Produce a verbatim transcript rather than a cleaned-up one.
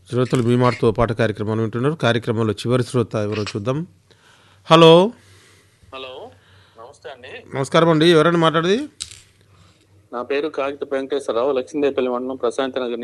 శ్రోతలు మీ మాటతో పాట కార్యక్రమాన్ని వింటున్నారు. కార్యక్రమంలో చివరి శ్రోత ఎవరో చూద్దాం. హలో హలో, నమస్తే అండి. నమస్కారం అండి. ఎవరైనా మాట్లాడేది? నా పేరు కాగిత వెంకటేశ్వరరావు, లక్ష్మీదేవిపల్లి మండలం, ప్రశాంతి నగర్